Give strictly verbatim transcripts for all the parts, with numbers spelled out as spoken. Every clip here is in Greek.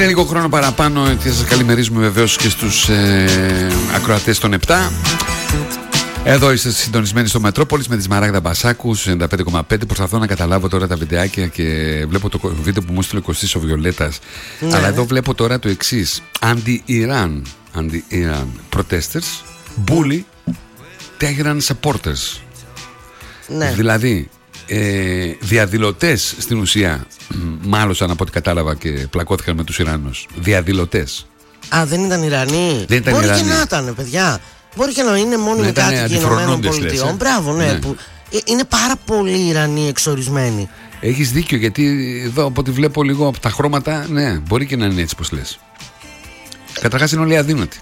Είναι λίγο χρόνο παραπάνω και σας καλημερίζουμε βεβαίως και στους ε, ακροατές των επτά. Εδώ είστε συντονισμένοι στο Μετρόπολης με τη Σμαράγδα Μπασάκου στους ενενήντα πέντε κόμμα πέντε. Προσπαθώ να καταλάβω τώρα τα βιντεάκια και βλέπω το βίντεο που μου έστειλε ο Κωστής ο Βιολέτας. Ναι. Αλλά εδώ βλέπω τώρα το εξής. Αντι-Ιράν Anti-Iran protesters bully Tehran supporters. Ναι. Δηλαδή ε, διαδηλωτές στην ουσία μάλωσαν από ό,τι κατάλαβα και πλακώθηκαν με τους Ιρανούς. Διαδηλωτές. Α, δεν ήταν Ιρανοί. Δεν ήταν Μπορεί Ιρανοί. Και να ήταν, παιδιά. Μπορεί και να είναι μόνιμοι ναι, κάτοικοι Ηνωμένων Πολιτειών. Ε. Μπράβο, ναι. ναι. Που είναι πάρα πολλοί Ιρανοί εξορισμένοι. Έχεις δίκιο, γιατί εδώ από ό,τι βλέπω λίγο από τα χρώματα, ναι, μπορεί και να είναι έτσι πως λες. Καταρχάς είναι όλοι αδύνατοι.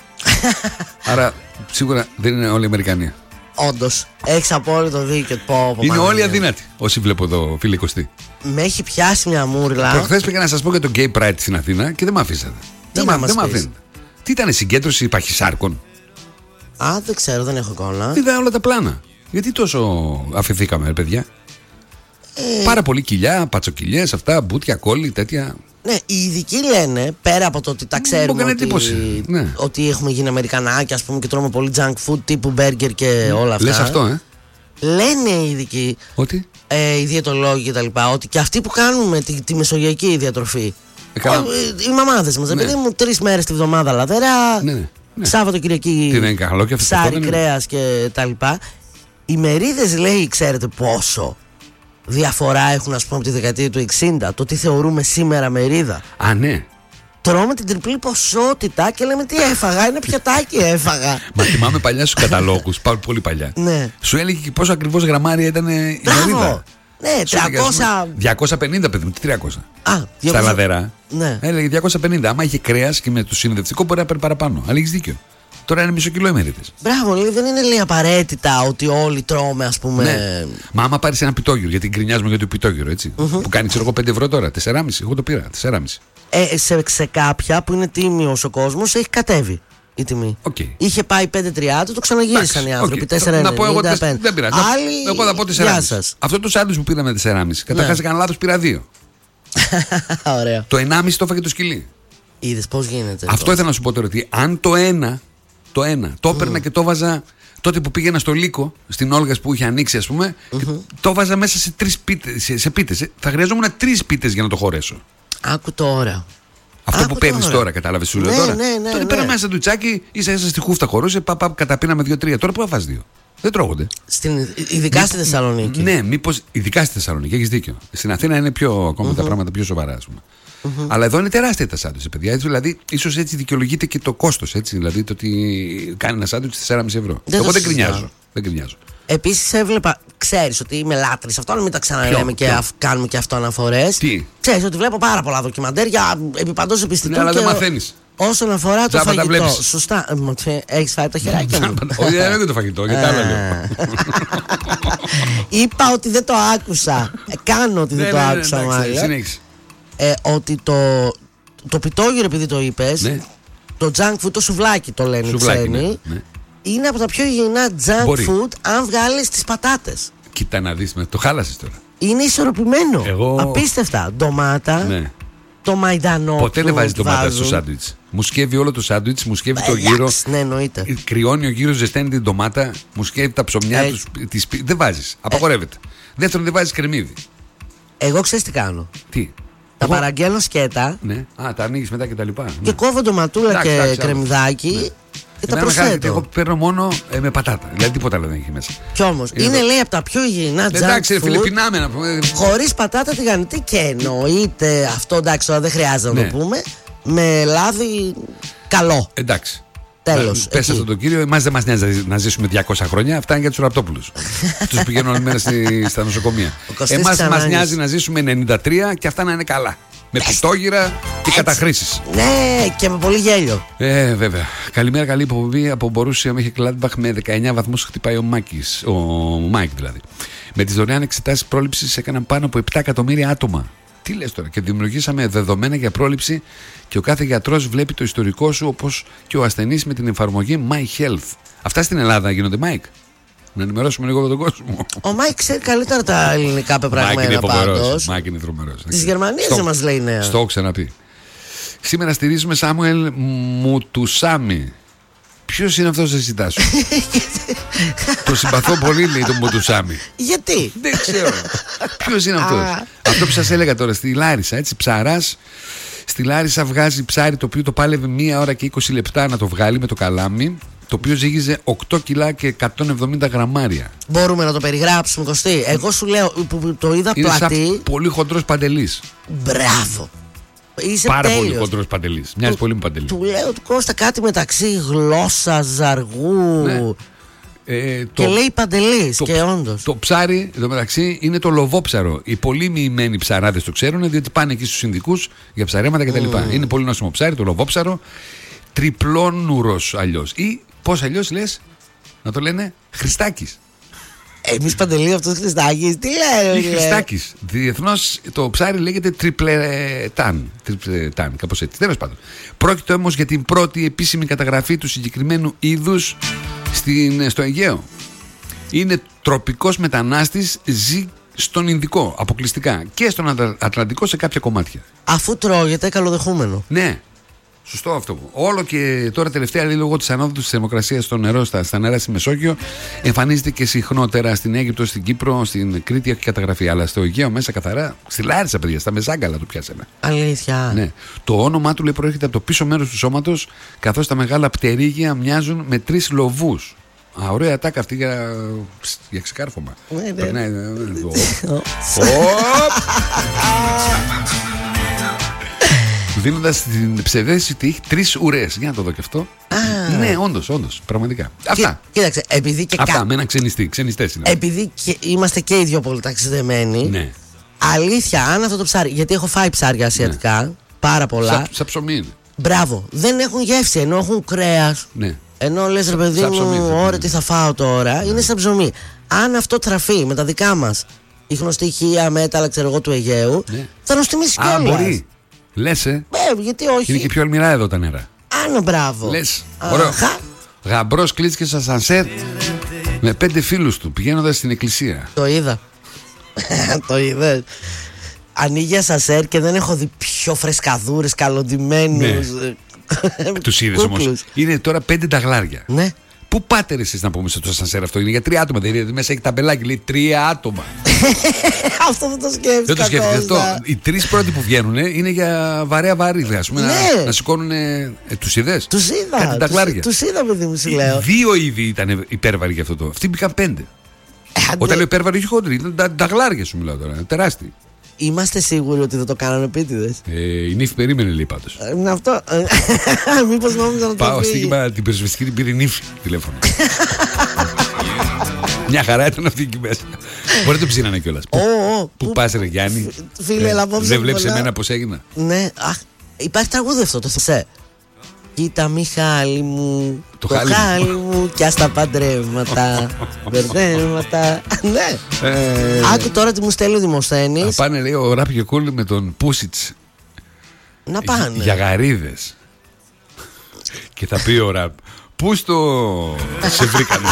Άρα σίγουρα δεν είναι όλοι Αμερικανοί. Όντως, έχεις απόλυτο δίκιο. Πω, πω, είναι όλοι αδύνατοι. Όσοι βλέπω εδώ, φίλοι Κωστή. Με έχει πιάσει μια μούρλα. Προχθές πήγα να σας πω για το Gay Pride στην Αθήνα και δεν μ' αφήσατε. Τι δεν μ' αφήνετε. Τι ήταν η συγκέντρωση παχυσάρκων? Α, δεν ξέρω, δεν έχω εικόνα. Είδα όλα τα πλάνα. Γιατί τόσο αφηθήκαμε, παιδιά? Ε... Πάρα πολύ κοιλιά, πατσοκυλιές, αυτά, μπούτια, κόλλη, τέτοια. Ναι, οι ειδικοί λένε, πέρα από το ότι τα ξέρουμε ότι, ναι. ότι έχουμε γίνει Αμερικανάκια, ας πούμε, και τρώμε πολύ junk food τύπου burger και όλα αυτά. Λες αυτό, ε? Λένε οι ειδικοί, ότι? Ε, οι διαιτολόγοι και τα λοιπά, ότι και αυτοί που κάνουμε τη, τη μεσογειακή διατροφή, ε, ο, οι μαμάδες μας, ναι. επειδή μου τρεις μέρες τη βδομάδα λαδερά, ναι, ναι. Σάββατο Κυριακή ψάρι, κρέας και τα λοιπά. Οι μερίδες, λέει, ξέρετε πόσο διαφορά έχουν, ας πούμε, από τη δεκαετία του εξήντα, το τι θεωρούμε σήμερα μερίδα. Α, ναι. Τρώμε την τριπλή ποσότητα και λέμε τι έφαγα, ένα πιατάκι έφαγα. Μα θυμάμαι παλιά στους καταλόγους, πολύ παλιά. Ναι. Σου έλεγε και πόσο ακριβώς γραμμάρια ήταν η μερίδα. Ναι, τριακόσια... διακόσια πενήντα, παιδί μου, τι τριακόσια. Α, διακόσια... Στα λαδερά. Ναι. Έλεγε διακόσια πενήντα. Άμα είχε κρέας και με το συνδευτικό μπορεί να παίρνει παραπάνω. Αλλά έχεις δίκιο. Τώρα είναι μισό κιλό οι μερίδες. Μπράβο, λέει, δεν είναι, λέει, απαραίτητα ότι όλοι τρώμε, ας πούμε. Ναι. Μα άμα πάρεις ένα πιτόγυρο, γιατί γκρινιάζουμε για το πιτόγυρο, έτσι. Mm-hmm. Που κάνει, ξέρω εγώ, πέντε ευρώ τώρα, τέσσερα κόμμα πέντε. Εγώ το πήρα, τέσσερα κόμμα πέντε. Ε, σε, σε κάποια που είναι τίμιος ο κόσμος έχει κατέβει η τιμή. Okay. Είχε πάει πέντε τριάντα, το ξαναγύρισαν οι άνθρωποι. Okay. τέσσερα ενενήντα πέντε. Δεν πειράζει. Άλλοι... Εγώ θα πω τέσσερα κόμμα πέντε. Αυτό το σάντουιτς που πήραμε τέσσερα κόμμα πέντε. Καταρχάς έκανα λάθος, πήρα δύο. Ωραία. Το ενάμιση κόμμα πέντε το έφαγε το σκυλί. Είδες πώς γίνεται. Αυτό το. Ήθελα να σου πω τώρα, ότι αν το ένα, το ένα, το έπαιρνα mm. και το βάζα τότε που πήγαινα στο Λύκο, στην Όλγας που είχε ανοίξει, ας πούμε, mm-hmm. και το βάζα μέσα σε τρεις πίτες. Σε, σε πίτες. Θα χρειαζόμουν τρεις πίτες για να το χωρέσω. Άκου τώρα. Αυτό Άκου που παίρνει τώρα, τώρα κατάλαβες, σου λέω ναι, τώρα. Ναι, ναι, τότε ναι. πέρα μέσα του τσάκι, ίσα ίσα στη χούφτα χωρούσε, πα, πα, καταπίναμε δύο-τρία. Τώρα που θα φας δύο? Δεν τρώγονται. Στην, ειδικά στη Θεσσαλονίκη. Ναι, μήπως ειδικά στη Θεσσαλονίκη, έχεις δίκιο. Στην Αθήνα είναι πιο, ακόμα mm-hmm. τα πράγματα πιο σοβαρά, ας πούμε. Mm-hmm. Αλλά εδώ είναι τεράστια τα σάντουιτς, παιδιά. Δηλαδή, ίσως έτσι δικαιολογείται και το κόστος. Δηλαδή, το ότι κάνει ένα σάντουιτς τέσσερα κόμμα πέντε ευρώ. Δεν Εγώ δεν γκρινιάζω. Δεν γκρινιάζω. Επίσης έβλεπα, ξέρεις ότι είμαι λάτρης αυτό, αλλά μην τα ξαναλέμε και α, κάνουμε και αυτό αναφορές. Τι? Ξέρεις ότι βλέπω πάρα πολλά ντοκιμαντέρ επί παντός επιστητού. Ναι, αλλά δεν μαθαίνεις. Όσον αφορά το Ζάπα φαγητό. Σωστά. Έχεις φάει το χεράκι μου? Όχι, δεν είναι το φαγητό, γιατί άλλο λέω. Είπα ότι δεν το άκουσα. Κάνω ότι δεν το άκουσα, μάλλον. Ότι το πιτόγυρο, επειδή το είπες, το junk food, το σουβλάκι το λένε οι ξένοι, είναι από τα πιο υγιεινά junk Μπορεί. food αν βγάλεις τις πατάτες. Κοίτα να δεις, το χάλασες τώρα. Είναι ισορροπημένο. Εγώ... Απίστευτα. Ντομάτα, ναι. το μαϊντανό. Ποτέ δεν βάζεις ντομάτα στο σάντουιτς. Μου σκεύει όλο το σάντουιτς, μου σκεύει το γύρο. Ναι, εννοείται. Κρυώνει ο γύρος, ζεσταίνει την ντομάτα, μου σκεύει τα ψωμιά ε... τους. Τις... Δεν βάζεις. Απαγορεύεται. Ε... Δεύτερον, δεν βάζεις κρεμμύδι. Εγώ ξέρεις τι κάνω. Τι? Τα Εγώ... παραγγέλνω σκέτα. Ναι. Α, τα ανοίγεις μετά και τα λοιπά. Και ναι. κόβω ντοματούλα και τάξη, κρεμμυδάκι. Ναι. Και τα προσθέτω. Εγώ παίρνω μόνο ε, με πατάτα. Δηλαδή τίποτα άλλο δεν έχει μέσα. Κι όμως είναι, είναι λέει από τα πιο υγιεινά junk food. Εντάξει, φίλε, πεινάμε να πούμε. Χωρίς πατάτα τηγανιτή και εννοείται αυτό, εντάξει, τώρα δεν χρειάζεται να ναι. το πούμε. Με λάδι καλό. Εντάξει. Τέλος. Πες αυτό τον κύριο, εμάς δεν μας νοιάζει να ζήσουμε διακόσια χρόνια. Αυτά είναι για τους Ραπτόπουλους. Τους πηγαίνουν όλη μέρα στη, στα νοσοκομεία. Εμάς μας νοιάζει να ζήσουμε ενενήντα τρία και αυτά να είναι καλά. Με πιτόγυρα και καταχρήσεις. Ναι, και με πολύ γέλιο. Ε, βέβαια. Καλημέρα, καλή υποβολή από Μπορούσια μέχρι Gladbach με δεκαεννιά βαθμούς χτυπάει ο Μάκης. Ο Μάικ δηλαδή. Με τις δωρεάν εξετάσεις πρόληψης έκαναν πάνω από επτά εκατομμύρια άτομα. Τι λες τώρα? Και δημιουργήσαμε δεδομένα για πρόληψη και ο κάθε γιατρός βλέπει το ιστορικό σου όπως και ο ασθενής με την εφαρμογή My Health. Αυτά στην Ελλάδα γίνονται, Μάικ? Να ενημερώσουμε λίγο τον κόσμο. Ο Μάικ ξέρει καλύτερα τα ελληνικά πεπραγμένα πάντως. Μάικ είναι τρομερός. Της Γερμανίας δεν μας λέει νέα. Στο έχω ξαναπεί. Σήμερα στηρίζουμε Σάμουελ Μουτουσάμι. Ποιος είναι αυτός, εσύ Τάσο? Το συμπαθώ πολύ, λέει, τον Μουτουσάμι. Γιατί? Δεν ξέρω. Ποιος είναι αυτός? Αυτό που σας έλεγα τώρα, στη Λάρισα, έτσι, ψαράς. Στη Λάρισα βγάζει ψάρι το οποίο το πάλευε μία ώρα και είκοσι λεπτά να το βγάλει με το καλάμι, το οποίο ζύγιζε οκτώ κιλά και εκατόν εβδομήντα γραμμάρια. Μπορούμε να το περιγράψουμε, Κωστή? Εγώ σου λέω που το είδα είναι πλατή. Είναι σαν πολύ χοντρός Παντελής. Μπράβο. Είσαι πάρα τέλειος. Πολύ χοντρός Παντελής. Μοιάζει του, πολύ με Παντελή. Του λέω του Κώστα κάτι μεταξύ γλώσσα, ζαργού. Ναι. Ε, το, και λέει Παντελής, και όντως. Το ψάρι, εδώ μεταξύ, είναι το λοβόψαρο. Οι πολύ μοιημένοι ψαράδες το ξέρουν, διότι πάνε εκεί στους Ινδικούς για ψαρέματα κτλ. Mm. Είναι πολύ νόσιμο ψάρι, το λοβόψαρο. Τριπλόνουρος αλλιώς. Ή πώς αλλιώς λες να το λένε? Χριστάκης. Εμείς, Παντελή, αυτός Χριστάκης, τι λέει? Χριστάκης. Διεθνώς το ψάρι λέγεται τριπλετάν. Τριπλετάν, κάπως έτσι. Τέλος πάντων. Πρόκειται όμως για την πρώτη επίσημη καταγραφή του συγκεκριμένου είδους στην, στο Αιγαίο. Είναι τροπικός μετανάστης, ζει στον Ινδικό αποκλειστικά και στον Ατλαντικό σε κάποια κομμάτια. Αφού τρώγεται, καλοδεχούμενο. Ναι. Σωστό αυτό. Όλο και τώρα τελευταία, λέει, λόγω της ανόδου της θερμοκρασίας στο νερό, στα, στα νερά στη Μεσόγειο, εμφανίζεται και συχνότερα στην Αίγυπτο, στην Κύπρο, στην Κρήτη έχει καταγραφεί. Αλλά στο Αιγαίο μέσα καθαρά, στη Λάρισα, παιδιά, στα Μεζάγκαλα το πιάσαμε. Αλήθεια. Ναι. Το όνομά του, λέει, προέρχεται από το πίσω μέρος του σώματος, καθώς τα μεγάλα πτερίγια μοιάζουν με τρεις λοβούς. Α, ωραία τάκα αυτή για, για ξεκάρφωμα. Περνάει. Δίνοντας την ψευδέστηση ότι έχει τρεις ουρές. Για να το δω και αυτό. Ah. Ναι, όντως, όντως, πραγματικά. Αυτά. Κοίταξε, επειδή και Αυτά, κα... με ένα ξενιστή, ξενιστές είναι. Επειδή και είμαστε και οι δυο πολύ ταξιδεμένοι. Ναι. Αλήθεια, αν αυτό το ψάρι. Γιατί έχω φάει ψάρια ασιατικά. Ναι. Πάρα πολλά. Σα, σαν ψωμί είναι. Μπράβο. Δεν έχουν γεύση, ενώ έχουν κρέας. Ναι. Ενώ λες, ρε παιδί μου, ωραία, τι θα φάω τώρα. Ναι. Είναι σαν ψωμί. Αν αυτό τραφεί με τα δικά μας ιχνοστοιχεία, μέταλλα, ξέρω εγώ, του Αιγαίου, ναι, θα νοστιμήσει κιόλας. Α, μπορεί. Λες, ε. Ε, γιατί όχι. Είναι και πιο αλμυρά εδώ τα νερά. Άνω, μπράβο. Λες. Ωραίο. Γαμπρός κλείστηκε στο ασανσέρ με πέντε φίλους του πηγαίνοντας στην εκκλησία. Το είδα. Το είδες? Ανοίγει ασανσέρ και δεν έχω δει πιο φρεσκαδούρες, καλοντημένους. Ναι. Τους είδες όμως? Είναι τώρα πέντε ταγλάρια. Ναι. Πού πάτε ρε εσείς να πούμε στο ασανσέρ αυτό? Είναι για τρία άτομα. Δεν είναι, μέσα έχει ταμπελάκι, λέει τρία άτομα. Αυτό δεν το σκέφτηκα. Δεν το σκέφτηκα. Οι τρεις πρώτοι που βγαίνουν είναι για βαρέα βαρύδια. Ναι. Να, να σηκώνουν. Ε, τους είδες? Τους είδα. Κάτι ταγλάρια. Τους είδα, παιδί μου, σου λέω. Δύο είδη ήταν υπέρβαροι για αυτό το. Αυτοί μπήκαν πέντε. Ε, όταν λέω υπέρβαροι, όχι χοντροί. Ήταν ταγλάρια, σου μιλάω τώρα. Τεράστιοι. Είμαστε σίγουροι ότι δεν το κάνανε επίτηδες? Ε, η νύφη περίμενε, λέει, πάντως. Είναι αυτό. Μήπως νόμιζα να το πει. Πάω στίγμα την πυροσβεστική, την πήρε η νύφη τηλέφωνο. Μια χαρά ήταν αυτή εκεί μέσα. Μπορεί να το ψήνανε κιόλας. Πού πας ρε Γιάννη? Φίλε, δεν βλέπεις εμένα πως έγινα? Ναι, αχ, υπάρχει τραγούδι αυτό, το θεσέ. Κοίτα Μιχάλη μου, το, το χάλι, χάλι μου κι ας τα παντρεύματα, μπερδέματα. Ναι. Ε, Άκου τώρα τι μου στέλνει ο Δημοσθένης. Να πάνε, λέει, ο Ράπ και Κούλη με τον Πούσιτς. Να πάνε. Για γαρίδες. Και θα πει ο Ράπ, πού στο σε βρήκανε?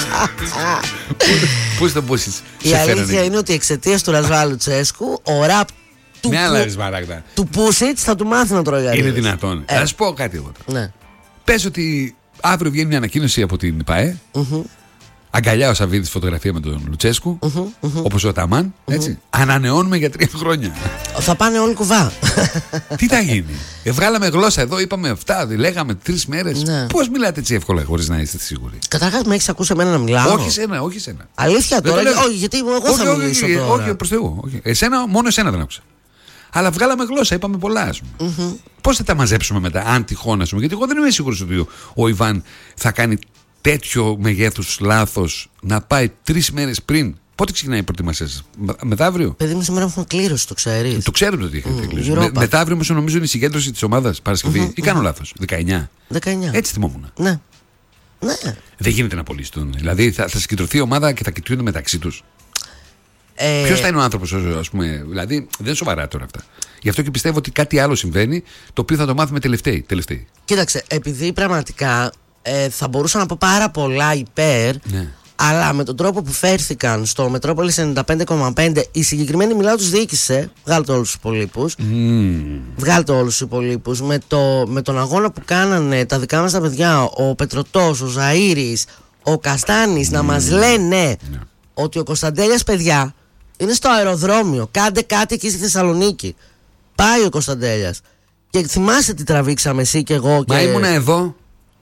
Πού στο Πούσιτς? Η αλήθεια είναι ότι εξαιτίας του Ρασβάλου Τσέσκου ο Ράπ του, ναι, αλλά Σμαράγδα, του Πούσιτς θα του μάθει να τρώει γαρίδες. Είναι δυνατόν? Ε. Θα σου πω κάτι εγώ τώρα. Ναι. Πες ότι αύριο βγαίνει μια ανακοίνωση από την ΠΑΕ. Mm-hmm. Αγκαλιά ο Σαββίδης φωτογραφία με τον Λουτσέσκου, mm-hmm, mm-hmm. όπως ο Ταμάν, έτσι. Mm-hmm. Ανανεώνουμε για τρία χρόνια. Θα πάνε όλοι κουβά. Τι θα γίνει? Ε, βγάλαμε γλώσσα εδώ, είπαμε αυτά, λέγαμε τρεις μέρες. Ναι. Πώς μιλάτε έτσι εύκολα χωρίς να είστε σίγουροι? Καταρχάς, με έχεις ακούσει εμένα να μιλάω? Όχι σένα, όχι σένα. Αλήθεια τώρα? Δεν όχι, γιατί εγώ όχι, θα όχι, μιλήσω όχι, τώρα. Όχι, προς Θεού. Όχι. Εσένα, μόνο εσένα δεν άκουσα. Αλλά βγάλαμε γλώσσα, είπαμε πολλά, ας πούμε. Mm-hmm. Πώς θα τα μαζέψουμε μετά, αν τυχόν, ας πούμε? Γιατί εγώ δεν είμαι σίγουρος ότι ο, ο Ιβάν θα κάνει τέτοιο μεγέθους λάθος να πάει τρεις μέρες πριν. Πότε ξεκινάει η προετοιμασία σας? Μεθαύριο? Παιδί μου, σήμερα έχουμε κλήρωση, το ξέρεις. Το ξέρετε ότι έχετε mm, κλήρωση. Με, μεθαύριο όμως νομίζω είναι η συγκέντρωση της ομάδας Παρασκευή. Mm-hmm, ή κάνω mm-hmm. λάθος? δεκαεννιά. δεκαεννιά. Έτσι θυμόμουν. Ναι. Ναι. Δεν γίνεται να απολύσουν. Δηλαδή θα, θα συγκεντρωθεί η ομάδα και θα κοιτούνται μεταξύ τους. Ε... Ποιος θα είναι ο άνθρωπος, ας πούμε? Δηλαδή δεν είναι σοβαρά τώρα αυτά. Γι' αυτό και πιστεύω ότι κάτι άλλο συμβαίνει, το οποίο θα το μάθουμε τελευταίοι. τελευταίοι. Κοίταξε, επειδή πραγματικά ε, θα μπορούσα να πω πάρα πολλά υπέρ, ναι. Αλλά με τον τρόπο που φέρθηκαν στο Μετρόπολης ενενήντα πέντε κόμμα πέντε, οι συγκεκριμένοι μιλάω τους διοίκησε. Βγάλτε όλους τους υπολείπους. Mm. Βγάλτε όλους τους υπολείπους. Με, το, με τον αγώνα που κάνανε τα δικά μας τα παιδιά, ο Πετρωτός, ο Ζαΐρης, ο Καστάνης, mm. να μας λένε yeah. ότι ο Κωνσταντέλιας, παιδιά, είναι στο αεροδρόμιο. Κάντε κάτι εκεί στη Θεσσαλονίκη. Πάει ο Κωνσταντέλιας. Και θυμάσαι τι τραβήξαμε εσύ και εγώ. Μα και... ήμουνα εδώ.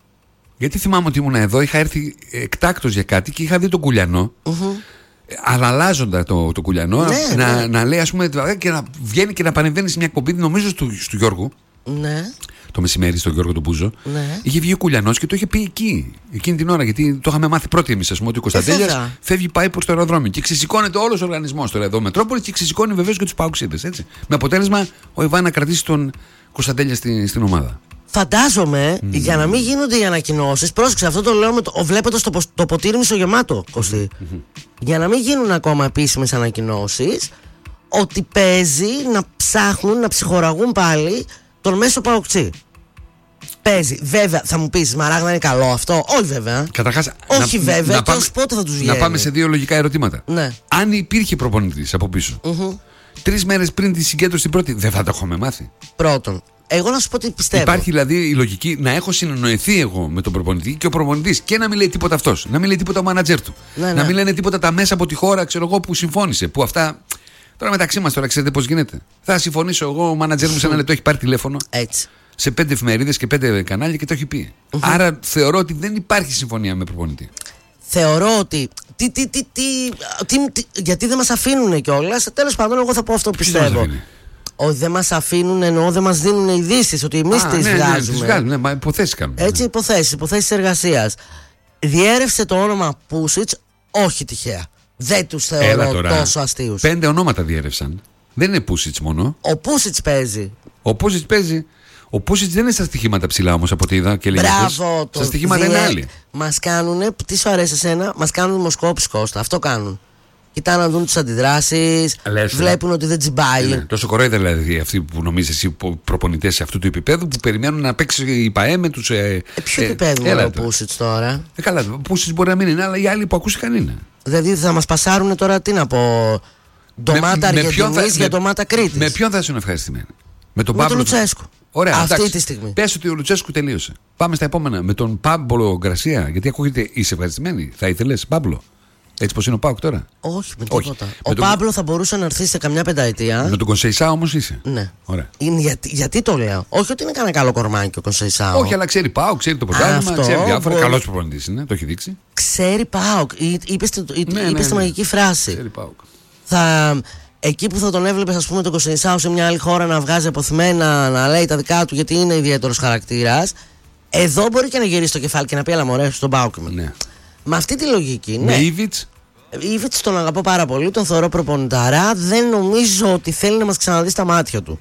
Γιατί θυμάμαι ότι ήμουνα εδώ, είχα έρθει εκτάκτος για κάτι και είχα δει τον Κουλιανό. Mm-hmm. Αλλάζοντα το, το Κουλιανό, ναι, να, ναι. να λέει, ας πούμε, και να βγαίνει και να πανεβαίνει σε μια εκπομπή, νομίζω του, του Γιώργου. Ναι. Το μεσημέρι στον Γιώργο τον Μπούζο. Ναι. Είχε βγει ο Κουλιανός και το είχε πει εκεί, εκείνη την ώρα. Γιατί το είχαμε μάθει πρώτοι εμείς, ας πούμε, ότι ο Κωνσταντέλιας φεύγει, πάει προς το αεροδρόμιο. Και ξεσηκώνεται όλος ο οργανισμός τώρα εδώ, Μετρόπολη, και ξεσηκώνει βεβαίως και τους παοξίδες. Με αποτέλεσμα ο Ιβάν να κρατήσει τον Κωνσταντέλια στην, στην ομάδα. Φαντάζομαι, mm. για να μην γίνονται οι ανακοινώσεις, πρόσεξε, αυτό το λέω βλέποντας το, το ποτήρι μισογεμάτο, Κωστή. Mm-hmm. Για να μην γίνουν ακόμα επίσημες ανακοινώσεις, ότι παίζει να ψάχνουν, να ψυχοραγούν πάλι τον μέσο παοξή. Παίζει. Βέβαια, θα μου πεις, Μαράγδα, είναι καλό αυτό. Όχι, βέβαια. Καταρχάς, όχι, να, βέβαια. Να, και ως πότε θα τους βγαίνει. Να πάμε σε δύο λογικά ερωτήματα. Ναι. Αν υπήρχε προπονητής από πίσω, mm-hmm. τρεις μέρες πριν τη συγκέντρωση την πρώτη, δεν θα το έχουμε μάθει. Πρώτον. Εγώ να σου πω τι πιστεύω. Υπάρχει δηλαδή η λογική να έχω συνεννοηθεί εγώ με τον προπονητή και ο προπονητής και να μην λέει τίποτα αυτός, να μην λέει τίποτα ο μάνατζερ του, ναι, να ναι. μην λένε τίποτα τα μέσα από τη χώρα, ξέρω εγώ, που συμφώνησε. Που αυτά. Τώρα μεταξύ μας, τώρα ξέρετε πώς γίνεται. Θα συμφωνήσω εγώ, ο μάνατζερ μου σε ένα λεπτό έχει πάρει τηλέφωνο. Έτσι. Σε πέντε εφημερίδες και πέντε κανάλια και το έχει πει. Mm-hmm. Άρα θεωρώ ότι δεν υπάρχει συμφωνία με προπονητή. Θεωρώ ότι. Τι, τι, τι, τι, τι, τι, γιατί δεν μας αφήνουν κιόλας. Τέλος πάντων, εγώ θα πω αυτό που πιστεύω. Ότι δεν μας αφήνουν, εννοώ δεν μας δίνουν ειδήσεις, ότι εμείς τις ναι, βγάζουμε. Ναι, τις βγάζουν, ναι, μα υποθέσεις κάνουμε. Έτσι, υποθέσεις, υποθέσεις εργασίας. Διέρευσε το όνομα Πούσιτς, όχι τυχαία. Δεν τους θεωρώ τόσο αστείους. Πέντε ονόματα διέρευσαν. Δεν είναι Πούσιτς μόνο. Ο Πούσιτς παίζει. Ο Πούσιτς παίζει. Ο Πούσιτς δεν είναι στα στοιχήματα ψηλά όμως από ό,τι είδα και λέγεται. Μπράβο, στα στοιχήματα διέ... είναι άλλοι. Μας κάνουνε, τι σου αρέσει εσένα, μας κάνουν δημοσκόπηση, Κώστα. Αυτό κάνουν. Κοιτάνε να δουν τις αντιδράσεις, βλέπουν ότι δεν τσιμπάει. Ναι, τόσο κορόιδα δηλαδή αυτοί που νομίζεις εσύ προπονητές αυτού του επίπεδου που περιμένουν να παίξει η ΠΑΕ με τους. Ε, ε, ποιο ε, επίπεδο είναι ο Πούσιτς τώρα. Ε, καλά, ο Πούσιτς μπορεί να μην είναι, αλλά οι άλλοι που ακούστηκαν είναι. Δηλαδή θα μας πασάρουν τώρα τι να πω. Ντομάτα Αργεντινής για ντομάτα Κρήτης. Με ποιον θα ήσουν ευχαριστημένοι? Με τον με Παύλο Λουτσέσκου. Ωραία, αυτή εντάξει. τη στιγμή. Πες ότι ο Λουτσέσκου τελείωσε. Πάμε στα επόμενα. Με τον Πάμπολο Γκρασία. Γιατί ακούγεται, είσαι ευχαριστημένη. Θα ήθελες Πάμπλο? Έτσι πως είναι ο Πάουκ τώρα? Όχι, με τίποτα. Όχι. Ο με Πάμπλο τον... θα μπορούσε να έρθει σε καμιά πενταετία. Με τον Κονσεϊσά όμως είσαι. Ναι. Ωραία. Είναι γιατί, γιατί το λέω? Όχι ότι είναι κανένα καλό κορμάκι ο Κονσεϊσά. Όχι, αλλά ξέρει Πάουκ, ξέρει το πρωτάθλημα, ξέρει διάφορα. Μπορεί... Καλός προπονητής είναι, το έχει δείξει. Ξέρει Πάουκ. Είπες ναι, ναι, ναι, τη μαγική φράση. Ξέρει Πάουκ. Θα. Εκεί που θα τον έβλεπε, ας πούμε, τον Κονσεϊσάο σε μια άλλη χώρα να βγάζει αποθυμένα, να λέει τα δικά του γιατί είναι ιδιαίτερος χαρακτήρας. Εδώ μπορεί και να γυρίσει το κεφάλι και να πει: αλλά μωρέ, στον Πάουκ. Ναι. Με αυτή τη λογική. Με ναι. Ήβιτς. Ήβιτς τον αγαπώ πάρα πολύ, τον θεωρώ προπονηταρά. Δεν νομίζω ότι θέλει να μας ξαναδεί στα μάτια του.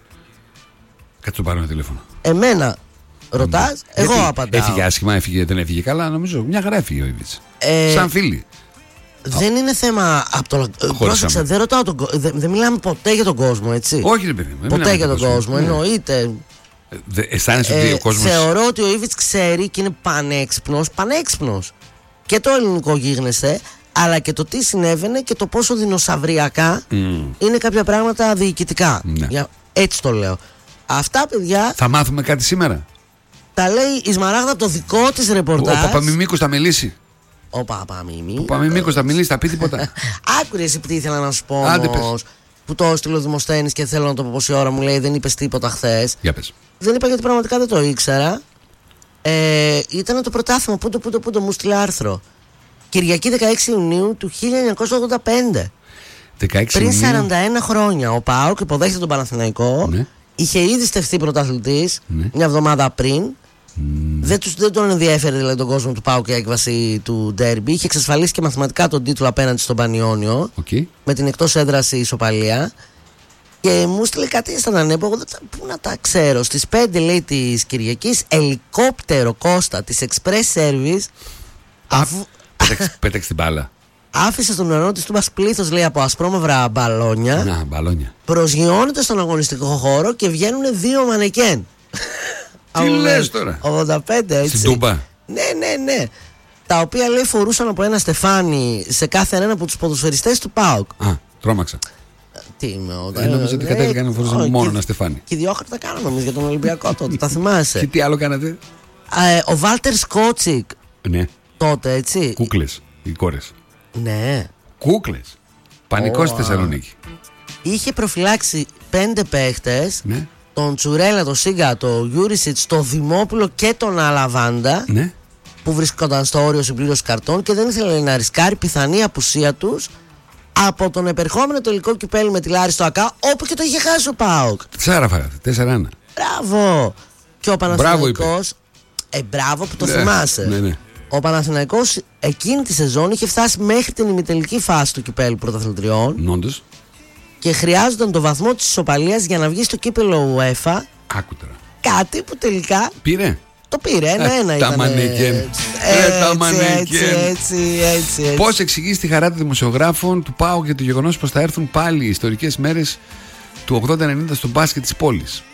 Κάτσε το πάρω ένα τηλέφωνο. Εμένα ρωτάς, mm. εγώ Γιατί απαντάω. Έφυγε άσχημα, έφυγε, δεν έφυγε καλά, νομίζω. Μια χαρά έφυγε ο Ήβιτς. Ε, Σαν φίλοι. Δεν είναι θέμα από το. Πρόσεξε, δεν ρωτάω τον κόσμο. Δεν, δεν μιλάμε ποτέ για τον κόσμο, έτσι. Όχι, ρε παιδί. Ποτέ για τον κόσμο, κόσμο. Ναι. Εννοείται. Δε, αισθάνεσαι ότι ε, ο κόσμος. Θεωρώ ότι ο Ήβιτς ξέρει και είναι πανέξυπνος. Πανέξυπνος. Και το ελληνικό γίγνεσθε, αλλά και το τι συνέβαινε και το πόσο δεινοσαυριακά mm. είναι κάποια πράγματα διοικητικά. Ναι. Για, έτσι το λέω. Αυτά, παιδιά. Θα μάθουμε κάτι σήμερα. Τα λέει η Σμαράγδα από το δικό της ρεπορτάζ. Ο Παπαμιμίκος θα μιλήσει. Ο Παπαμιμίκος. Ο Παπαμιμίκος θα μιλήσει, θα πει τίποτα. Άκουρε εσύ τι ήθελα να σου πω όμως, που το έστειλε ο Δημοσθένης και θέλω να το πω πόση ώρα μου λέει δεν είπες τίποτα χθες. Για πες. Δεν είπα γιατί πραγματικά δεν το ήξερα. Ε, ήταν το πρωτάθλημα. Πού το, πού το, πού το μου στείλε άρθρο. Κυριακή δεκαέξι Ιουνίου του χίλια εννιακόσια ογδόντα πέντε. δεκαέξι Πριν Ιουνίου. σαράντα ένα χρόνια. Ο ΠΑΟΚ υποδέχεται τον Παναθηναϊκό. Ναι. Είχε ήδη στεφθεί πρωταθλητής ναι. μια εβδομάδα πριν. Mm. Δεν, τους, δεν τον ενδιέφερε δηλαδή τον κόσμο του ΠΑΟΚ η έκβαση του ντέρμπι. Είχε εξασφαλίσει και μαθηματικά τον τίτλο απέναντι στον Πανιόνιο. Okay. Με την εκτός έδραση ισοπαλία. Και μου στείλε κάτι στον ανέπο. Εγώ δεν θα, πού να τα ξέρω. Στις πέντε λέει της Κυριακής, ελικόπτερο Κώστα της Express Service. Αφού... Πέταξε την μπάλα. Άφησε στον ουρανό της Τούμπας πλήθος λέει από ασπρόμαυρα μπαλόνια. Να, μπαλόνια. Προσγειώνεται στον αγωνιστικό χώρο και βγαίνουν δύο μανεκέν. Τι λες τώρα? ογδόντα πέντε έτσι. Στην Τούμπα. Ναι, ναι, ναι. τα οποία λέει φορούσαν από ένα στεφάνι σε κάθε ένα από τους ποδοσφαιριστές του ΠΑΟΚ. Α, τρόμαξα. Τι είμαι, όταν. Νομίζω ότι κατέληγαν να φορούσαν μόνο ένα στεφάνι. Και δύο χαρτά κάναμε εμείς για τον Ολυμπιακό τότε, τα θυμάσαι. Και τι άλλο κάνατε? Ο Βάλτερ Σκότσικ. Ναι. Τότε, έτσι. Κούκλες, οι κόρες. Ναι. Κούκλες. Πανικός στη Θεσσαλονίκη. Είχε προφυλάξει πέντε παίχτες. Ναι. Τον Τσουρέλα, τον Σίγκα, τον Γιούρισιτς, τον Δημόπουλο και τον Αλαβάντα. Ναι. Που βρίσκονταν στο όριο συμπλήρωση καρτών και δεν ήθελε να ρισκάρει πιθανή απουσία τους από τον επερχόμενο τελικό κυπέλλου με τη Λάρη στο ΑΚΑ, όπου και το είχε χάσει ο ΠΑΟΚ. Τεσσάρα φάγατε, τέσσερα ένα. Μπράβο. Και ο Παναθηναϊκός. Ε, μπράβο που το ναι, θυμάσαι. Ναι, ναι. Ο Παναθηναϊκός εκείνη τη σεζόν είχε φτάσει μέχρι την ημιτελική φάση του κυπέλλου πρωταθλητριών. Νόντως. Και χρειάζονταν το βαθμό της ισοπαλίας για να βγει στο κύπελλο UEFA. Άκου τώρα. Κάτι που τελικά. Πήρε. Το πήρε, ένα-ένα ήταν. Τα μανεκέν. Τα μανεκέν. Πώς εξηγείς τη χαρά των δημοσιογράφων του ΠΑΟΚ για το γεγονός πως θα έρθουν πάλι οι ιστορικές μέρες του ογδόντα ενενήντα στο μπάσκετ της πόλης?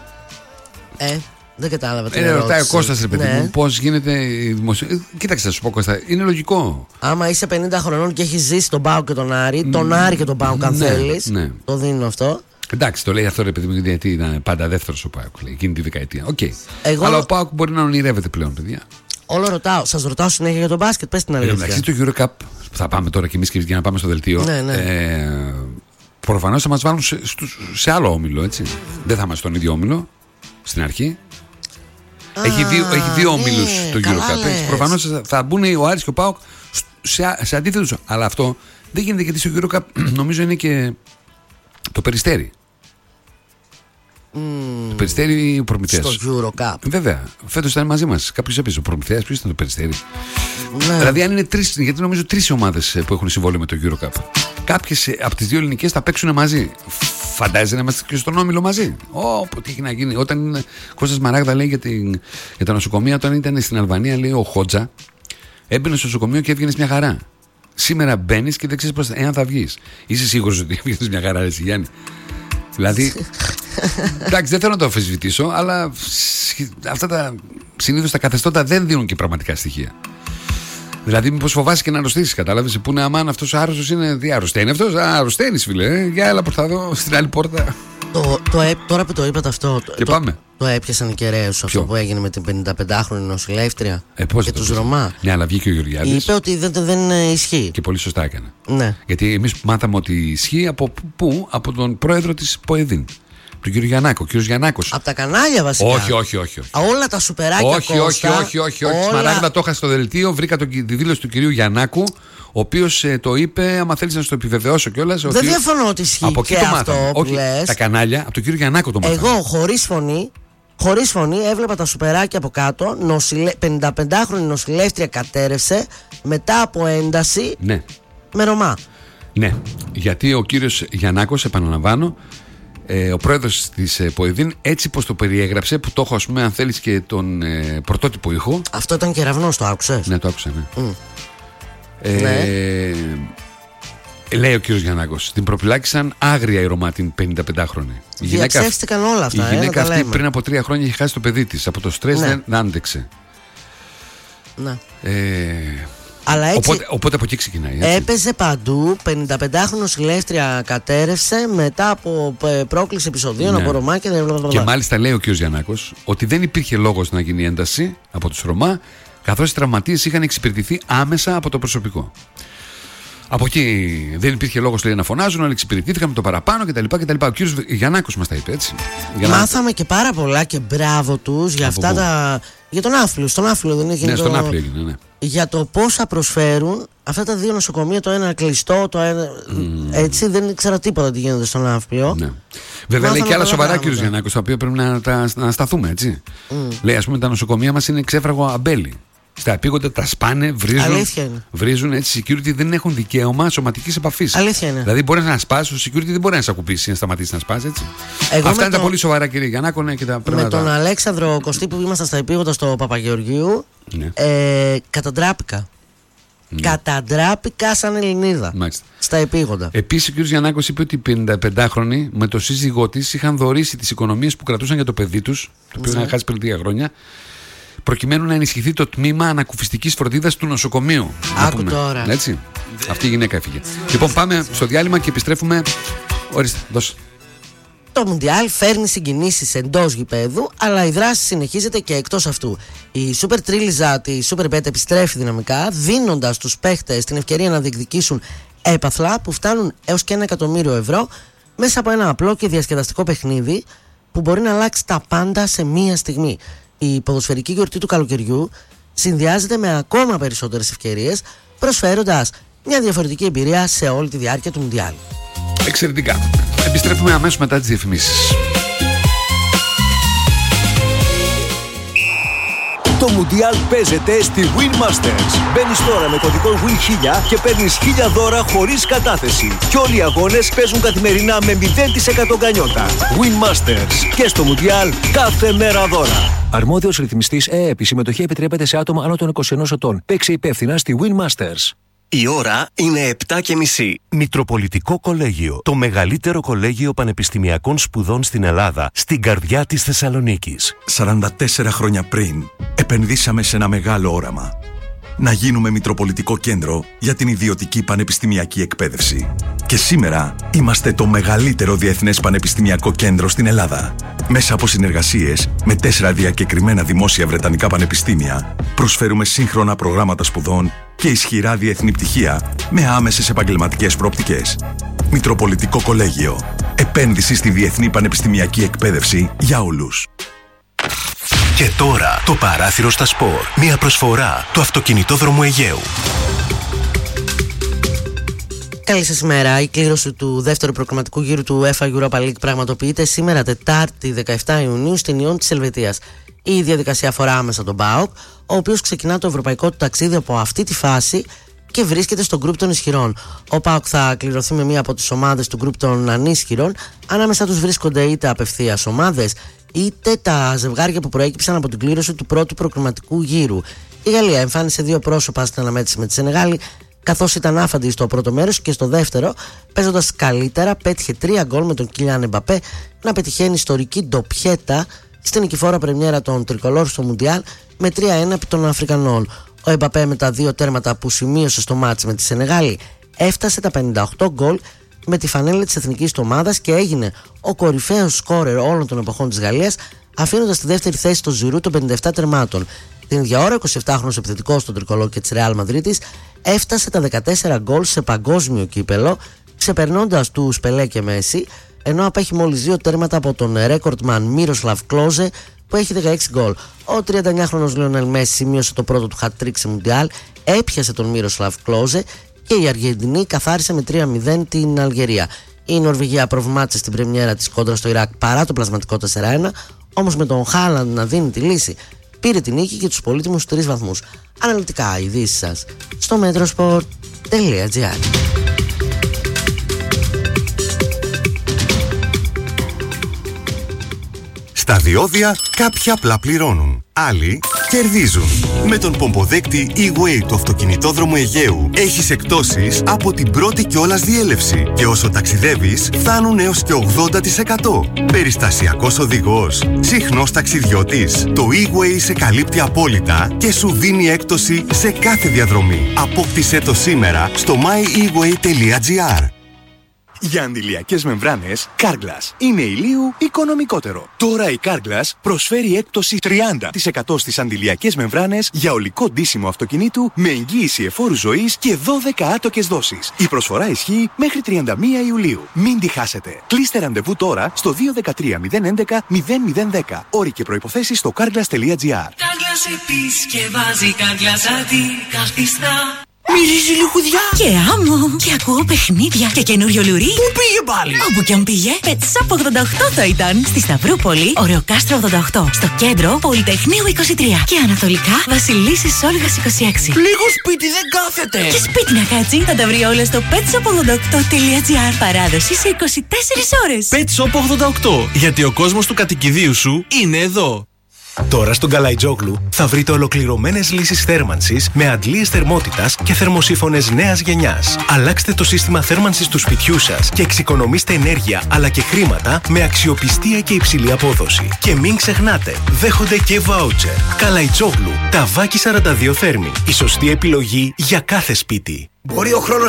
Ε, δεν κατάλαβα. Ε, ρωτάει ο Κώστας, ρε παιδί μου, πώς γίνεται η δημοσιογράφη. Κοίταξε, θα σου πω, Κώστα, είναι λογικό. Άμα είσαι πενήντα χρονών και έχεις ζήσει τον ΠΑΟΚ και τον Άρη, τον Άρη και τον ΠΑΟΚ, αν θέλεις, το δίνω αυτό. Εντάξει, το λέει αυτό, ρε παιδί μου, γιατί ήταν πάντα δεύτερος ο ΠΑΟΚ εκείνη τη δεκαετία. Οκ. Okay. Εγώ... Αλλά ο ΠΑΟΚ μπορεί να ονειρεύεται πλέον, παιδιά. Όλο ρωτάω. Σας ρωτάω συνέχεια για τον μπάσκετ, πες την αλήθεια. Εντάξει, το EuroCup που θα πάμε τώρα κι εμείς για να πάμε στο δελτίο. Ναι, ναι. Ε, προφανώς θα μας βάλουν σε, σε άλλο όμιλο, έτσι. Δεν θα είμαστε στον ίδιο όμιλο στην αρχή. Α, έχει δύο, έχει δύο ναι, όμιλους το EuroCup. Προφανώς θα μπουν ο Άρης και ο ΠΑΟΚ σε, σε αντίθετους. Αλλά αυτό δεν γίνεται γιατί στο EuroCup νομίζω είναι και το Περιστέρι. Mm. Το Περιστέρι ο Προμηθέας. Στο EuroCup. Βέβαια. Φέτος ήταν μαζί μας. Κάποιος έπαιζε. Ο Προμηθέας, ποιος ήταν το Περιστέρι. Ναι. Δηλαδή, αν είναι τρεις, γιατί νομίζω τρεις ομάδες που έχουν συμβόλαιο με το EuroCup. Κάποιες από τις δύο ελληνικές θα παίξουν μαζί. Φαντάζεσαι να είμαστε και στον όμιλο μαζί. Ω, τι έχει να γίνει. Όταν ο Κώστας Μαράγδα λέει για, την, για τα νοσοκομεία, όταν ήταν στην Αλβανία, λέει ο Χότζα, έμπαινε στο νοσοκομείο και έβγαινε μια χαρά. Σήμερα μπαίνεις και δεν ξέρεις πώς, εάν θα βγεις. Είσαι σίγουρος ότι έβγαινες μια χαρά, εσύ Γιάννη? Δηλαδή, εντάξει, δεν θέλω να το αμφισβητήσω, αλλά αυτά τα συνήθως τα καθεστώτα δεν δίνουν και πραγματικά στοιχεία. Δηλαδή, μήπως φοβάσαι και να αρρωστήσεις, κατάλαβες? Που είναι αμάν αυτός ο άρρωστος είναι. Τι αρρωσταίνει αυτός? Α, αρρωσταίνεις, φίλε. Ε. Για έλα προς τα δω στην άλλη πόρτα. Το, το, ε, τώρα που το είπατε αυτό. Και το, πάμε. Το έπιασαν οι κεραίους αυτό που έγινε με την πενηνταπεντάχρονη νοσηλεύτρια ε, πώς και τους Ρωμά. Ναι, αλλά βγήκε ο Γεωργιάδης. Είπε ότι δεν, δεν ισχύει. Και πολύ σωστά έκανε. Ναι. Γιατί εμείς μάθαμε ότι ισχύει από πού? Από τον πρόεδρο της ΠΟΕΔΗΝ. Τον κύριο Γιαννάκο. Ο κύριος Γιαννάκος. Από τα κανάλια βασικά. Όχι, όχι, όχι. όχι. Όλα τα σουπεράκια. Όχι, Κώστα, όχι, όχι, όχι. όχι. Όλα... Σμαράγδα το είχα στο δελτίο. Βρήκα το, τη δήλωση του κυρίου Γιαννάκου, ο οποίος ε, το είπε. Άμα θέλεις να σου το επιβεβαιώσω κιόλας. Δεν διαφωνώ ότι ισχύει. Από εκεί και το αυτό που όχι, λες. Τα κανάλια, από τον κύριο Γιαννάκο το μάθαμε. Εγώ χωρίς φωνή. Χωρίς φωνή έβλεπα τα σουπεράκια από κάτω. Νοσηλε... πενηνταπεντάχρονη νοσηλεύτρια κατέρευσε μετά από ένταση. Ναι. Με Ρωμά. Ναι, γιατί ο κύριος Γιαννάκος, επαναλαμβάνω, ε, ο πρόεδρος της ε, ΠΟΕΔΗΝ, έτσι πως το περιέγραψε, που το έχω, ας πούμε, αν θέλεις, και τον ε, πρωτότυπο ήχο. Αυτό ήταν κεραυνός, το άκουσες? Ναι, το άκουσα, ναι. Mm. Ε, ναι. Λέει ο κύριος Γιαννάκος, την προφυλάκησαν άγρια η Ρωμά την πενηνταπεντάχρονη. Διαψεύστηκαν όλα αυτά. Η γυναίκα ε, αυτή πριν από τρία χρόνια είχε χάσει το παιδί της. Από το στρες ναι. δεν άντεξε. Ναι. Ε, Αλλά έτσι, οπότε, οπότε από εκεί ξεκινάει. Έτσι. Έπαιζε παντού. πενηνταπεντάχρονη νοσηλεύτρια κατέρευσε μετά από πρόκληση επεισοδίων, ναι. από Ρωμά και δεν. Και μάλιστα λέει ο κ. Γιαννάκος ότι δεν υπήρχε λόγος να γίνει ένταση από τους Ρωμά, καθώς οι τραυματίες είχαν εξυπηρετηθεί άμεσα από το προσωπικό. Από εκεί δεν υπήρχε λόγος, λέει, να φωνάζουν, αλλά εξυπηρετήθηκαν με το παραπάνω κτλ. κτλ. Ο κ. Γιαννάκος μας τα είπε, έτσι. Για να... Μάθαμε και πάρα πολλά και μπράβο τους για αυτά τα. Για τον Άφλιο. Στον Άφλιο δεν έγινε. Ναι, το... στον Άφλιο έγινε, ναι. Για το πόσα προσφέρουν αυτά τα δύο νοσοκομεία, το ένα κλειστό, το ένα. Mm. Έτσι, δεν ήξερα τίποτα τι γίνεται στον Άφλιο. Ναι. Βέβαια, λέει και άλλα σοβαρά, κ. Γιαννάκος, τα οποία πρέπει να, τα, να σταθούμε, έτσι. Mm. Λέει, ας πούμε, τα νοσοκομεία μας είναι ξέφραγο αμπέλι. Στα επίγοντα τα σπάνε, βρίζουν, βρίζουν έτσι. Security δεν έχουν δικαίωμα σωματικής επαφής. Αλήθεια είναι. Δηλαδή, μπορεί να σπάσει, ο security δεν μπορεί να σε ακουμπήσει, να σταματήσει να σπάσει, έτσι. Εγώ Αυτά είναι το... τα πολύ σοβαρά, κύριε Γιαννάκο, ναι, και τα με τον τα... Αλέξανδρο Κωστή που ήμασταν στα επίγοντα στο Παπαγεωργίου, ναι. ε, καταντράπηκα. Ναι. Καταντράπηκα σαν Ελληνίδα. Μάλιστα. Στα επίγοντα. Επίσης, ο κ. Γιαννάκος είπε ότι οι πενηνταπεντάχρονοι με το σύζυγό της είχαν δωρήσει τις οικονομίες που κρατούσαν για το παιδί τους, το οποίο είχαν χάσει πριν τρία χρόνια, προκειμένου να ενισχυθεί το τμήμα ανακουφιστικής φροντίδας του νοσοκομείου. Άκου τώρα. Έτσι. Αυτή η γυναίκα έφυγε. Λοιπόν, πάμε στο διάλειμμα και επιστρέφουμε. Ορίστε, δώσε. Το Μουντιάλ φέρνει συγκινήσεις εντός γηπέδου, αλλά η δράση συνεχίζεται και εκτός αυτού. Η Super Τρίλιζα τη SuperBet επιστρέφει δυναμικά, δίνοντας στους παίχτες την ευκαιρία να διεκδικήσουν έπαθλα που φτάνουν έως και ένα εκατομμύριο ευρώ μέσα από ένα απλό και διασκεδαστικό παιχνίδι που μπορεί να αλλάξει τα πάντα σε μία στιγμή. Η ποδοσφαιρική γιορτή του καλοκαιριού συνδυάζεται με ακόμα περισσότερες ευκαιρίες, προσφέροντας μια διαφορετική εμπειρία σε όλη τη διάρκεια του Μουντιάλ. Εξαιρετικά. Επιστρέφουμε αμέσως μετά τις διαφημίσεις. Το Μουντιάλ παίζεται στη Win Masters. Μπαίνεις τώρα με κωδικό Win χίλια και παίρνεις χίλια δώρα χωρίς κατάθεση. Και όλοι οι αγώνες παίζουν καθημερινά με μηδέν τοις εκατό γκανιότα. Win Masters. Και στο Μουντιάλ κάθε μέρα δώρα. Αρμόδιος ρυθμιστής ΕΕΠ. Η συμμετοχή επιτρέπεται σε άτομα άνω των είκοσι ενός ετών. Παίξε υπεύθυνα στη Win Masters. Η ώρα είναι επτά και μισή. Μητροπολιτικό Κολέγιο. Το μεγαλύτερο κολέγιο πανεπιστημιακών σπουδών στην Ελλάδα, στην καρδιά της Θεσσαλονίκης. σαράντα τέσσερα χρόνια πριν, επενδύσαμε σε ένα μεγάλο όραμα. Να γίνουμε Μητροπολιτικό Κέντρο για την ιδιωτική πανεπιστημιακή εκπαίδευση. Και σήμερα είμαστε το μεγαλύτερο διεθνές πανεπιστημιακό κέντρο στην Ελλάδα. Μέσα από συνεργασίες με τέσσερα διακεκριμένα δημόσια βρετανικά πανεπιστήμια, προσφέρουμε σύγχρονα προγράμματα σπουδών και ισχυρά διεθνή πτυχία με άμεσες επαγγελματικές προοπτικές. Μητροπολιτικό Κολέγιο. Επένδυση στη διεθνή πανεπιστημιακή εκπαίδευση για όλους. Και τώρα το παράθυρο στα σπορ. Μια προσφορά του αυτοκινητόδρομου Αιγαίου. Καλή σας ημέρα. Η κλήρωση του δεύτερου προκριματικού γύρου του UEFA Europa League πραγματοποιείται σήμερα Τετάρτη δεκαεπτά Ιουνίου στην Ιόν της Ελβετίας. Η διαδικασία αφορά άμεσα τον ΠΑΟΚ, ο οποίος ξεκινά το ευρωπαϊκό του ταξίδι από αυτή τη φάση και βρίσκεται στο γκρουπ των ισχυρών. Ο ΠΑΟΚ θα κληρωθεί με μία από τις ομάδες του γκρουπ των ανίσχυρων. Ανάμεσα τους βρίσκονται είτε απευθείας ομάδες, είτε τα ζευγάρια που προέκυψαν από την κλήρωση του πρώτου προκριματικού γύρου. Η Γαλλία εμφάνισε δύο πρόσωπα στην αναμέτρηση με τη Σενεγάλη, καθώς ήταν άφαντη στο πρώτο μέρος, και στο δεύτερο, παίζοντας καλύτερα, πέτυχε τρία γκολ με τον Κιλιάν Εμπαπέ να πετυχαίνει ιστορική ντοπιέτα στην νικηφόρα πρεμιέρα των Τρικολόρ στο Μουντιάλ με τρία ένα επί των Αφρικανών. Ο Εμπαπέ, με τα δύο τέρματα που σημείωσε στο μάτς με τη Σενεγάλη, έφτασε τα πενήντα οκτώ γκολ με τη φανέλα της εθνικής του ομάδας και έγινε ο κορυφαίος σκόρερ όλων των εποχών της Γαλλίας, αφήνοντας τη δεύτερη θέση στο Ζιρού των πενήντα επτά τερμάτων. Την ίδια ώρα, ο εικοσιεπτάχρονος επιθετικός των Τρικολόρ και της Ρεάλ Μαδρίτης έφτασε τα δεκατέσσερα γκολ σε παγκόσμιο κύπελο, ξεπερνώντας τους Πελέ και Μέση, ενώ απέχει μόλις δύο τέρματα από τον ρέκορτμαν Μίροσλαβ Κλόζε που έχει δεκαέξι γκολ. Ο τριανταεννιάχρονος Λιονέλ Μέση σημείωσε το πρώτο του hat-trick σε Μουντιάλ, έπιασε τον Μίροσλαβ Κλόζε και η Αργεντινή καθάρισε με τρία μηδέν την Αλγερία. Η Νορβηγία προβλημάτισε στην πρεμιέρα της κόντρα στο Ιράκ παρά το πλασματικό τέσσερα ένα, όμως με τον Χάλαντ να δίνει τη λύση, πήρε την νίκη και τους πολύτιμους τρεις βαθμούς. Αναλυτικά ειδήσεις σας στο metrosport τελεία gr. Στα διόδια κάποιοι απλά πληρώνουν, άλλοι κερδίζουν. Με τον πομποδέκτη E-Way του αυτοκινητόδρομου Αιγαίου έχεις εκπτώσεις από την πρώτη κιόλας διέλευση και όσο ταξιδεύεις φτάνουν έως και ογδόντα τοις εκατό. Περιστασιακός οδηγός, συχνός ταξιδιώτης. Το E-Way σε καλύπτει απόλυτα και σου δίνει έκπτωση σε κάθε διαδρομή. Απόκτησέ το σήμερα στο my e way τελεία gr. Για αντιλιακές μεμβράνες, Carglass είναι ηλίου οικονομικότερο. Τώρα η Carglass προσφέρει έκπτωση τριάντα τοις εκατό στις αντιλιακές μεμβράνες για ολικό ντύσιμο αυτοκινήτου με εγγύηση εφόρου ζωής και δώδεκα άτοκες δόσεις. Η προσφορά ισχύει μέχρι τριάντα μία Ιουλίου. Μην τη χάσετε. Κλείστε ραντεβού τώρα στο δύο ένα τρία μηδέν έντεκα μηδέν μηδέν δέκα. Όροι και προϋποθέσεις στο carglass τελεία gr. Carglass επισκευάζει, Carglass αντικαθιστά. Μυρίζει λιχουδιά και άμμο και ακούω παιχνίδια και καινούριο λουρί. Πού πήγε πάλι? Όπου κι αν πήγε, Pet Shop ογδόντα οκτώ θα ήταν. Στη Σταυρούπολη, Ωρεοκάστρο ογδόντα οκτώ. Στο κέντρο, Πολυτεχνείου είκοσι τρία. Και ανατολικά, Βασιλίσσης Όλγας είκοσι έξι. Λίγο σπίτι δεν κάθεται. Και σπίτι να κάτσει, θα τα βρει όλα στο pet shop ογδόντα οκτώ τελεία gr. Παράδοση σε είκοσι τέσσερις ώρες. Pet Shop ογδόντα οκτώ. Γιατί ο κόσμος του κατοικιδίου σου είναι εδώ. Τώρα στον Καλαϊτζόγλου θα βρείτε ολοκληρωμένες λύσεις θέρμανσης με αντλίες θερμότητας και θερμοσύφωνες νέας γενιάς. Αλλάξτε το σύστημα θέρμανσης του σπιτιού σας και εξοικονομήστε ενέργεια αλλά και χρήματα με αξιοπιστία και υψηλή απόδοση. Και μην ξεχνάτε, δέχονται και βάουτσερ. Καλαϊτζόγλου, Ταβάκι σαράντα δύο Θέρμη. Η σωστή επιλογή για κάθε σπίτι. Μπορεί ο χρόνος